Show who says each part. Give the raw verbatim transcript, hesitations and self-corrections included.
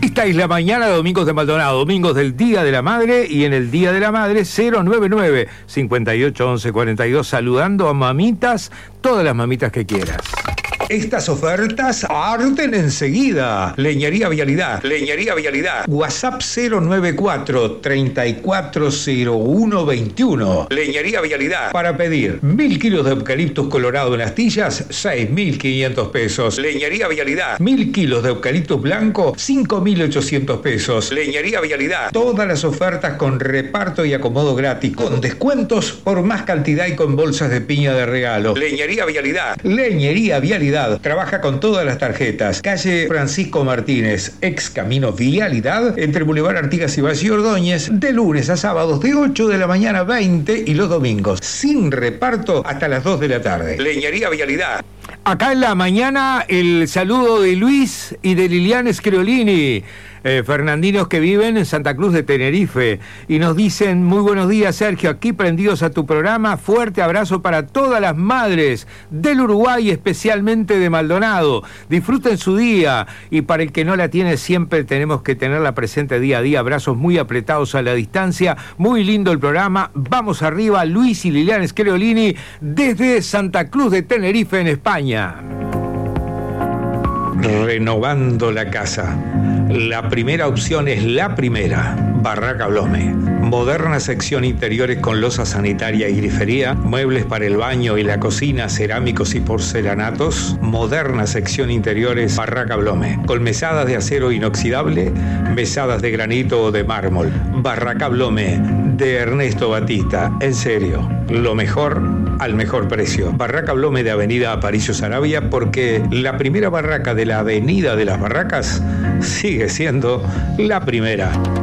Speaker 1: Esta es la mañana de Domingos de Maldonado, domingos del Día de la Madre, y en el Día de la Madre cero noventa y nueve, cincuenta y ocho, once, cuarenta y dos, saludando a mamitas, todas las mamitas que quieras. Estas ofertas arden enseguida. Leñería Vialidad. Leñería Vialidad. WhatsApp cero noventa y cuatro, treinta y cuatro cero uno veintiuno. Leñería Vialidad. Para pedir mil kilos de eucaliptus colorado en astillas, seis mil quinientos pesos. Leñería Vialidad. Mil kilos de eucaliptus blanco, cinco mil ochocientos pesos. Leñería Vialidad. Todas las ofertas con reparto y acomodo gratis, con descuentos por más cantidad y con bolsas de piña de regalo. Leñería Vialidad. Leñería Vialidad. Trabaja con todas las tarjetas. Calle Francisco Martínez, ex Camino Vialidad, entre Boulevard Artigas y Valle Ordóñez, de lunes a sábados de ocho de la mañana a veinte y los domingos, sin reparto hasta las dos de la tarde. Leñería Vialidad. Acá en la mañana el saludo de Luis y de Liliana Screolini, eh, fernandinos que viven en Santa Cruz de Tenerife, y nos dicen: muy buenos días, Sergio, aquí prendidos a tu programa, fuerte abrazo para todas las madres del Uruguay, especialmente de Maldonado, disfruten su día, y para el que no la tiene siempre tenemos que tenerla presente día a día, abrazos muy apretados a la distancia, muy lindo el programa, vamos arriba, Luis y Liliana Screolini desde Santa Cruz de Tenerife en España. Renovando la casa. La primera opción es la primera, Barraca Blome. Moderna sección interiores con losa sanitaria y grifería, muebles para el baño y la cocina, cerámicos y porcelanatos. Moderna sección interiores, Barraca Blome. Con mesadas de acero inoxidable, mesadas de granito o de mármol. Barraca Blome, de Ernesto Batista. En serio, lo mejor al mejor precio. Barraca Blome de Avenida Aparicio Saravia, porque la primera barraca de la Avenida de las Barracas sigue siendo la primera.